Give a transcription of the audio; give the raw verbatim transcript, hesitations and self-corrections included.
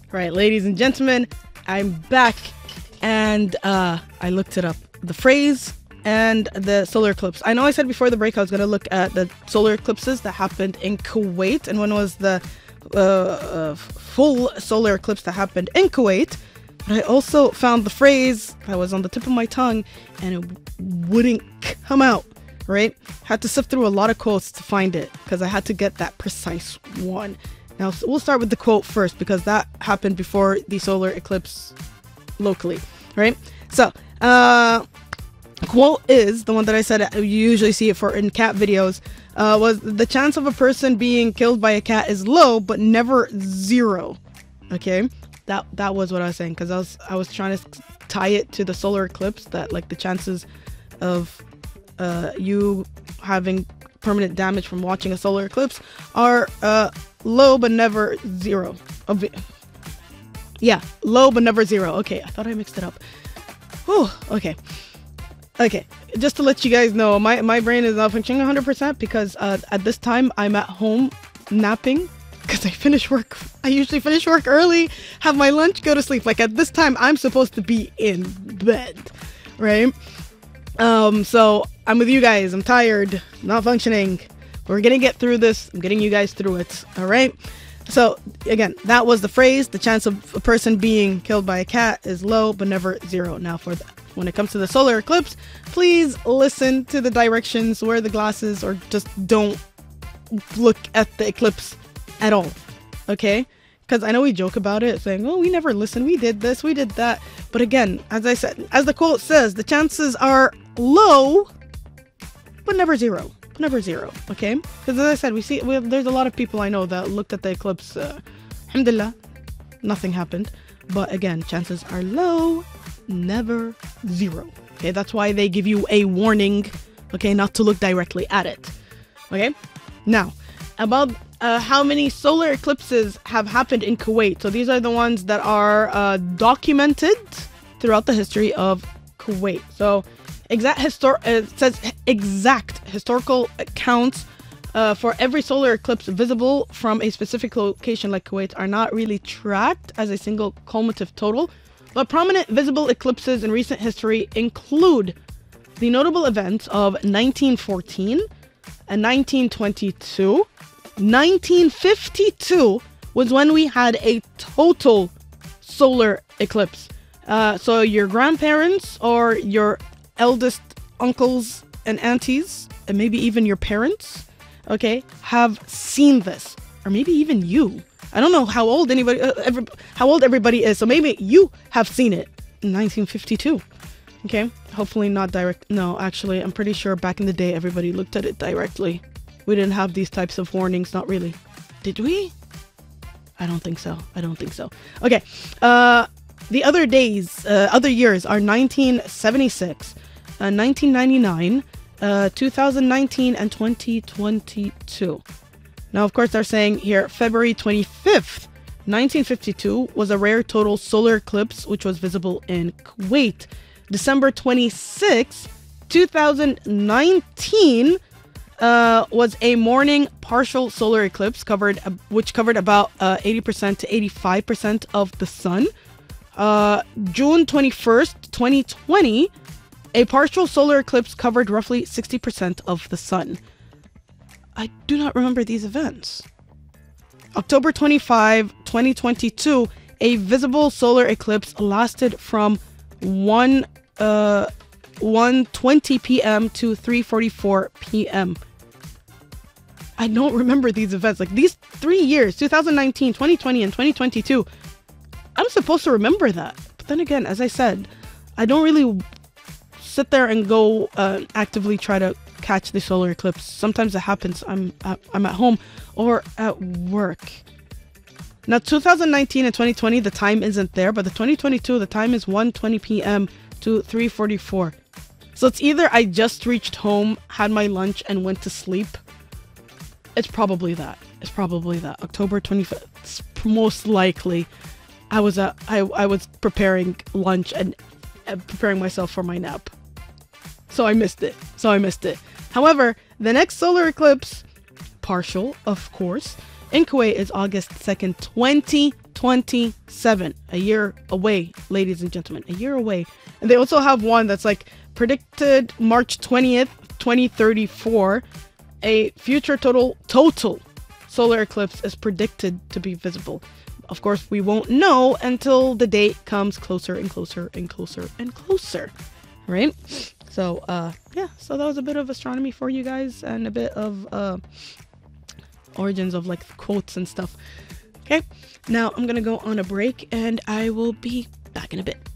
Right, ladies and gentlemen, I'm back, and uh, I looked it up. The phrase and the solar eclipse. I know I said before the break I was going to look at the solar eclipses that happened in Kuwait, and when was the uh, uh, full solar eclipse that happened in Kuwait. But I also found the phrase that was on the tip of my tongue, and it wouldn't come out, right? Had to sift through a lot of quotes to find it, because I had to get that precise one. Now, so we'll start with the quote first, because that happened before the solar eclipse locally, right? So, uh, quote is, the one that I said you usually see it for in cat videos, uh, was, the chance of a person being killed by a cat is low, but never zero, okay? That that was what I was saying, because I was, I was trying to tie it to the solar eclipse, that, like, the chances of uh, you having permanent damage from watching a solar eclipse are uh, low but never zero. Yeah, low but never zero. Okay, I thought I mixed it up. Whew, okay. Okay, just to let you guys know, my, my brain is not functioning one hundred percent because uh, at this time I'm at home napping because I finish work. I usually finish work early, have my lunch, go to sleep. Like at this time, I'm supposed to be in bed, right? Um, so I'm with you guys. I'm tired, not functioning. We're gonna get through this. I'm getting you guys through it. All right. So again, that was the phrase. The chance of a person being killed by a cat is low, but never zero. Now, for the, when it comes to the solar eclipse, please listen to the directions. Wear the glasses, or just don't look at the eclipse at all. Okay. Because I know we joke about it, saying, oh, we never listened. We did this. We did that. But again, as I said, as the quote says, the chances are low, but never zero. Never zero. Okay? Because as I said, we see we have, there's a lot of people I know that looked at the eclipse. Uh, alhamdulillah, nothing happened. But again, chances are low, never zero. Okay? That's why they give you a warning, okay, not to look directly at it. Okay? Now, about uh, how many solar eclipses have happened in Kuwait. So these are the ones that are uh, documented throughout the history of Kuwait. So exact histor- uh, it says exact historical accounts uh, for every solar eclipse visible from a specific location like Kuwait are not really tracked as a single cumulative total. But prominent visible eclipses in recent history include the notable events of nineteen fourteen and nineteen twenty-two. nineteen fifty-two was when we had a total solar eclipse. Uh, so your grandparents or your eldest uncles and aunties, and maybe even your parents, okay, have seen this. Or maybe even you. I don't know how old anybody, uh, every, how old everybody is. So maybe you have seen it in nineteen fifty-two. Okay, hopefully not direct. No, actually, I'm pretty sure back in the day, everybody looked at it directly. We didn't have these types of warnings. Not really. Did we? I don't think so. I don't think so. Okay. Uh, the other days, uh, other years are nineteen seventy-six, uh, nineteen ninety-nine, uh, two thousand nineteen, and twenty twenty-two. Now, of course, they're saying here February twenty-fifth, nineteen fifty-two was a rare total solar eclipse, which was visible in Kuwait. December twenty-sixth, two thousand nineteen, Uh, was a morning partial solar eclipse covered, uh, which covered about uh, eighty percent to eighty-five percent of the sun. Uh, June twenty-first, twenty twenty, a partial solar eclipse covered roughly sixty percent of the sun. I do not remember these events. October twenty-fifth, twenty twenty-two, a visible solar eclipse lasted from one uh one twenty p.m. to three forty-four p.m. I don't remember these events. Like these three years, two thousand nineteen, twenty twenty, and twenty twenty-two, I'm supposed to remember that. But then again, as I said, I don't really sit there and go uh, actively try to catch the solar eclipse. Sometimes it happens. I'm at, I'm at home or at work. Now, two thousand nineteen and twenty twenty, the time isn't there, but the twenty twenty-two, the time is one twenty p.m. to three forty-four. So it's either I just reached home, had my lunch, and went to sleep. It's probably that. It's probably that. October twenty-fifth. It's most likely. I was uh, I I was preparing lunch and uh, preparing myself for my nap. So I missed it. So I missed it. However, the next solar eclipse, partial, of course, in Kuwait is August second, twenty twenty-seven, a year away, ladies and gentlemen, a year away. And they also have one that's like predicted March twentieth, twenty thirty-four. A future total total solar eclipse is predicted to be visible. Of course, we won't know until the date comes closer and closer and closer and closer, right? So, uh, yeah, so that was a bit of astronomy for you guys and a bit of uh, origins of like quotes and stuff. Okay, now I'm gonna go on a break and I will be back in a bit.